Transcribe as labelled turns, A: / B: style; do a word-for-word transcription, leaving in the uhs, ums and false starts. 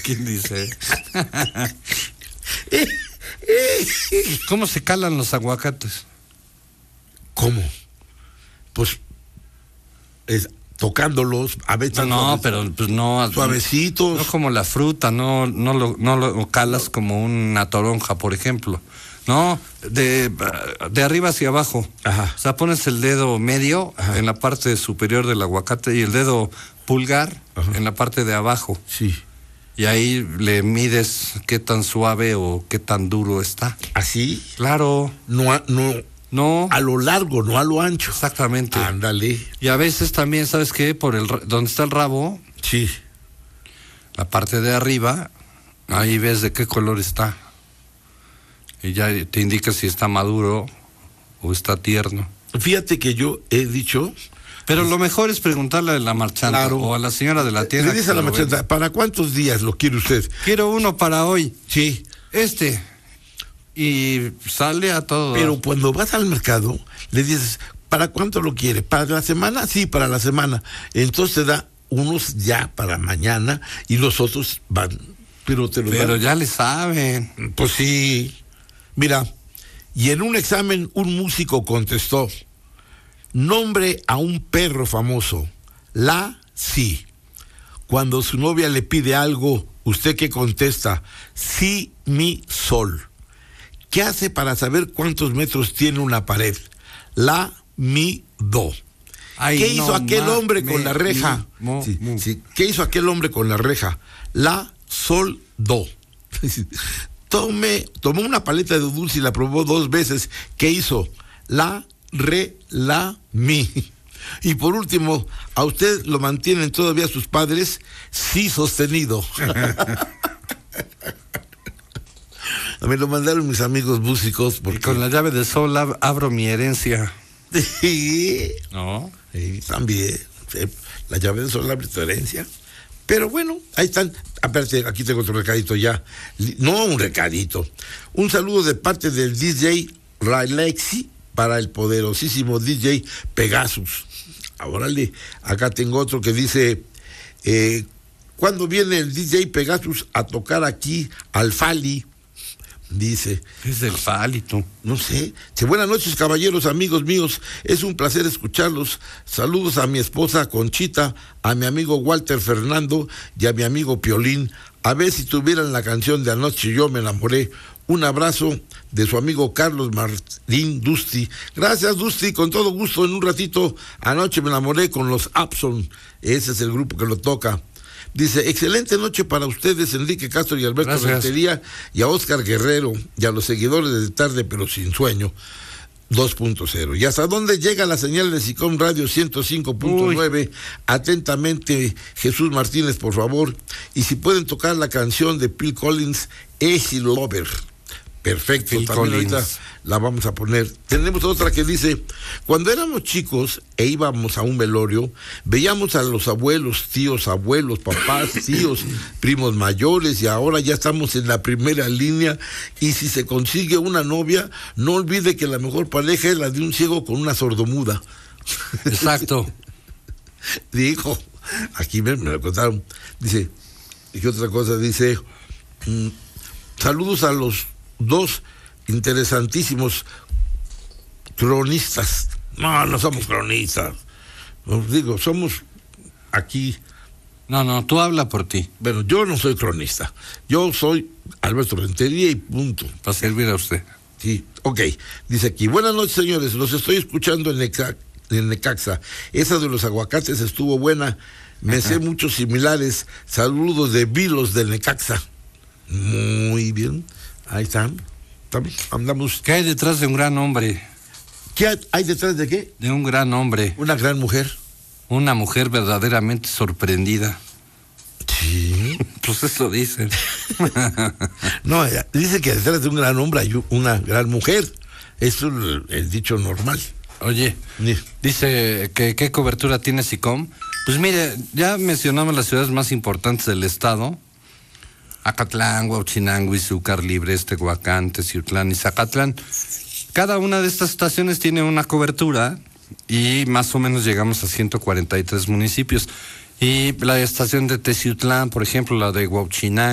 A: ¿Quién dice? ¿Cómo se calan los aguacates?
B: ¿Cómo? Pues es, tocándolos, a veces
A: no, no, pero pues no
B: suavecitos.
A: No como la fruta, no, no lo, no lo calas como una toronja, por ejemplo. No, de, de arriba hacia abajo.
B: Ajá.
A: O sea, pones el dedo medio Ajá. en la parte superior del aguacate y el dedo pulgar Ajá. en la parte de abajo.
B: Sí.
A: Y ahí le mides qué tan suave o qué tan duro está.
B: ¿Así?
A: Claro.
B: No, a, no,
A: no.
B: A lo largo, no a lo ancho.
A: Exactamente.
B: Ándale.
A: Y a veces también, ¿sabes qué? Por el donde está el rabo.
B: Sí.
A: La parte de arriba, ahí ves de qué color está. Y ya te indica si está maduro o está tierno.
B: Fíjate que yo he dicho...
A: Pero lo mejor es preguntarle a la marchanta
B: claro.
A: o a la señora de la tienda.
B: Le dice a la marchanta, vende. ¿Para cuántos días lo quiere usted?
A: Quiero uno para hoy.
B: Sí.
A: Este. Y sale a todo.
B: Pero cuando vas al mercado, le dices, ¿para cuánto lo quiere? ¿Para la semana? Sí, para la semana. Entonces te da unos ya para mañana y los otros van. Pero te lo
A: Pero
B: dan.
A: ya le saben.
B: Pues sí. Mira, y en un examen un músico contestó, nombre a un perro famoso. La, sí. Cuando su novia le pide algo, ¿usted qué contesta? Sí, mi, sol. ¿Qué hace para saber cuántos metros tiene una pared? La, mi, do. Ay, ¿Qué hizo no, aquel ma, hombre me, con la reja? Mi, mo, sí, sí. ¿Qué hizo aquel hombre con la reja? La, sol, do. Tome, tomó una paleta de dulce y la probó dos veces. ¿Qué hizo? La, re, la, mi. Y por último, ¿a usted lo mantienen todavía sus padres? Sí, sostenido. A mí lo mandaron mis amigos músicos. Porque...
A: Y con la llave de sol ab- abro mi herencia.
B: Sí.
A: ¿No?
B: Sí, también. Sí. La llave de sol abre tu herencia. Pero bueno, ahí están. Aparte, aquí tengo otro recadito ya. No un recadito. Un saludo de parte del D J Rylexi para el poderosísimo D J Pegasus. Ahora acá tengo otro que dice, eh, ¿cuándo viene el D J Pegasus a tocar aquí al Fali? Dice.
A: Es el Fali, tú.
B: No sé. Dice, buenas noches, caballeros, amigos míos. Es un placer escucharlos. Saludos a mi esposa Conchita, a mi amigo Walter Fernando y a mi amigo Piolín. A ver si tuvieran la canción de Anoche Yo Me Enamoré. Un abrazo de su amigo Carlos Martín Dusty. Gracias, Dusty, con todo gusto. En un ratito, Anoche Me Enamoré con los Abson. Ese es el grupo que lo toca. Dice, excelente noche para ustedes, Enrique Castro y Alberto Rentería, y a Oscar Guerrero, y a los seguidores de Tarde pero Sin Sueño, dos punto cero. ¿Y hasta dónde llega la señal de SICOM Radio ciento cinco punto nueve? Atentamente, Jesús Martínez, por favor. Y si pueden tocar la canción de Phil Collins, Easy Lover. Perfecto, Phil también Collins. Ahorita la vamos a poner. Tenemos otra que dice, cuando éramos chicos e íbamos a un velorio, veíamos a los abuelos, tíos, abuelos, papás, tíos, primos mayores, y ahora ya estamos en la primera línea, y si se consigue una novia, no olvide que la mejor pareja es la de un ciego con una sordomuda.
A: Exacto.
B: Dijo, aquí me, me lo contaron, dice, y qué otra cosa, dice, mmm, saludos a los dos interesantísimos cronistas. No, no somos cronistas. Os digo, somos aquí.
A: No, no, tú habla por ti.
B: Bueno, yo no soy cronista. Yo soy Alberto Rentería y punto.
A: Para servir a usted.
B: Sí, ok. Dice aquí, buenas noches, señores. Los estoy escuchando en, Nexa, en Necaxa. Esa de los aguacates estuvo buena. Me Ajá. sé muchos similares. Saludos de Vilos de Necaxa. Muy bien. Ahí están. Andamos.
A: ¿Qué hay detrás de un gran hombre?
B: ¿Qué hay detrás de qué?
A: De un gran hombre.
B: Una gran mujer.
A: Una mujer verdaderamente sorprendida.
B: Sí.
A: Pues eso dicen.
B: No, dice que detrás de un gran hombre hay una gran mujer. Eso es el, el dicho normal.
A: Oye, sí. Dice que qué cobertura tiene SICOM. Pues mire, ya mencionamos las ciudades más importantes del estado. Acatlán, Huauchinango, Izúcar, Libres, Tehuacán, Teciutlán y Zacatlán. Cada una de estas estaciones tiene una cobertura y más o menos llegamos a ciento cuarenta y tres municipios. Y la estación de Teciutlán, por ejemplo, la de Huauchinango,